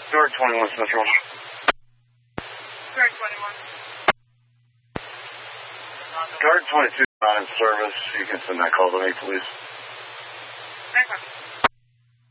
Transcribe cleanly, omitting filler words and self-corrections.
Guard 21, Central. Guard 21. Guard 22 not in service. You can send that call to me, please. Okay.